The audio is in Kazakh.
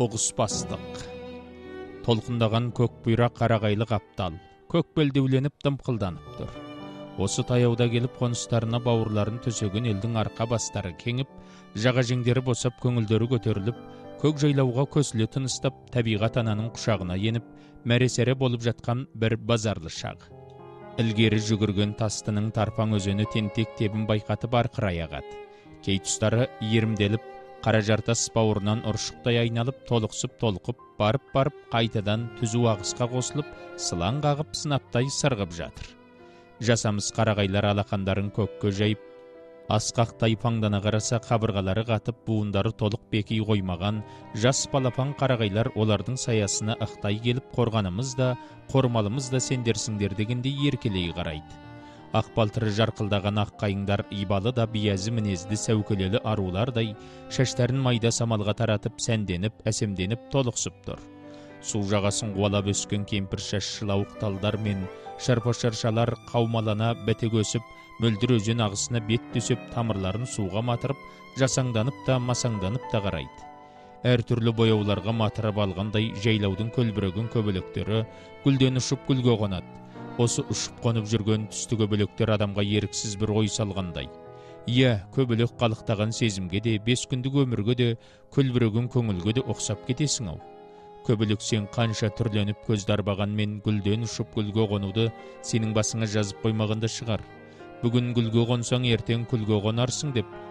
Ұғыспастық. Толқындаған көк бұйра қарағайлы қаптал, көк белдеуленіп дымқылданып тұр. Осы таяуда келіп қоныстарына бауырларын төсеген елдің арқа бастары кеңіп, жаға жеңдері босап, көңілдері көтеріліп, көк жайлауға көсіле тыныстап, табиғат ананың құшағына еніп, мәресере болып жатқан бір базарлы шақ. Ілгері жүгірген тастының тарпаң өзені тентек тебін байқатып арқырай ағады. Кей тұстары ерімделіп, қара жартас бауырынан ұршықтай айналып, толықсып толқып, барып қайтадан түзу ағысқа қосылып, сылаң қағып, сынаптай сырғып жатыр. Жасамыс қарағайлар алақандарын көкке жайып, асқақтай паңдана қараса, қабырғалары қатып, буындары толық беки қоймаған жас балапан қарағайлар олардың саясына ықтай келіп, қорғанымыз да, қормалымыз да сендерсіңдер дегендей еркелей қарайды. Ақбалтыры жарқылдаған ақ қайыңдар ибалы да биязы мінезді сәукелелі арулардай шаштарын майда самалға таратып, сәнденіп, әсемденіп, толықсып тұр. Су жағасын қуалап өскен кемпір шаш лауық талдар мен шарпа-шаршалар қаумалана бәтек өсіп, мөлдір өзен ағысына бет төсеп, тамырларын суға матырып, жасаңданып та, масаңданып та қарайды. Әртүрлі бояуларға матырып алғандай жайлаудың көлбіреген көбелектері гүлден ұшып гүлге қонады. Осы ұшып қонып жүрген түсті көбелектер адамға еріксіз бір ой салғандай. Иә, көбелек қалықтаған сезімге де, 5 күндік өмірге де, көлбіреген көңілге де ұқсап кетесің ау. Көбелек, сен қанша түрленіп көз дарбағанмен гүлден ұшып гүлге қонуды сенің басыңа жазып қоймағанда шығар. Бүгін гүлге қонсаң, ертең күлге қонарсың деп